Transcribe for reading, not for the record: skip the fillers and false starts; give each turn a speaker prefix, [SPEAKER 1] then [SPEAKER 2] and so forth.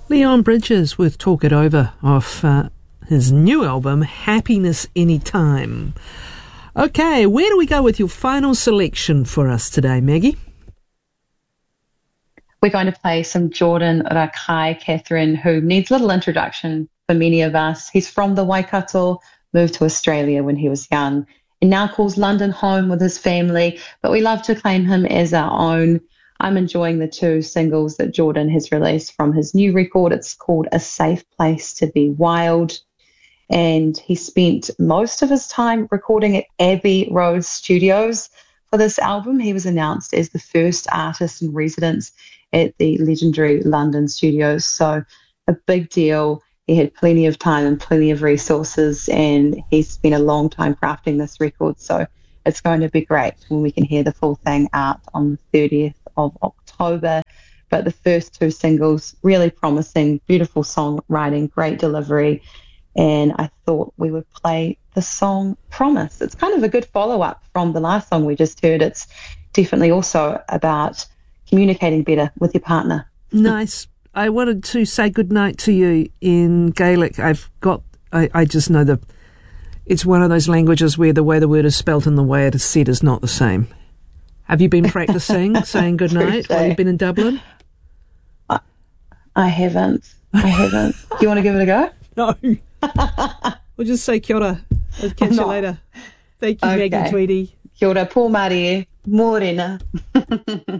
[SPEAKER 1] Leon Bridges with Talk It Over off his new album, Happiness Anytime. Okay, where do we go with your final selection for us today, Maggie?
[SPEAKER 2] We're going to play some Jordan Rakei, Catherine, who needs little introduction for many of us. He's from the Waikato, moved to Australia when he was young, and now calls London home with his family, but we love to claim him as our own. I'm enjoying the 2 singles that Jordan has released from his new record. It's called A Safe Place to Be Wild, and he spent most of his time recording at Abbey Road Studios for this album. He was announced as the first artist in residence at the legendary London studios, so a big deal. He had plenty of time and plenty of resources, and he's spent a long time crafting this record, so it's going to be great when we can hear the full thing out on the 30th of October. But the first 2 singles, really promising, beautiful songwriting, great delivery, and I thought we would play the song Promise. It's kind of a good follow-up from the last song we just heard. It's definitely also about communicating better with your partner.
[SPEAKER 1] Nice. I wanted to say goodnight to you in Gaelic. I just know it's one of those languages where the way the word is spelt and the way it is said is not the same. Have you been practicing saying goodnight while you've been in Dublin?
[SPEAKER 2] I haven't. Do you want to give it a go?
[SPEAKER 1] No. We'll just say kia ora. I'll catch you later. Thank you, okay. Maggie Tweedy.
[SPEAKER 2] Kia ora, Paul Marie, Morena.